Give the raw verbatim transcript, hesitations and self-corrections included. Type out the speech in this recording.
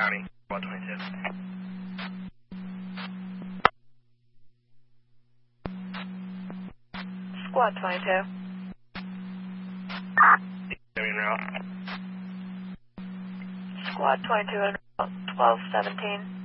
County, one twenty-two. Squad twenty-two. En route. Squad twenty-two and twelve seventeen.